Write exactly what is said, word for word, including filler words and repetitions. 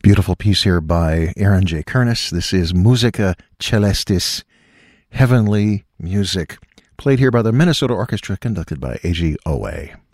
Beautiful piece here by Aaron J. Kernis. This is Musica Celestis, Heavenly Music, played here by the Minnesota Orchestra, conducted by A G Owe.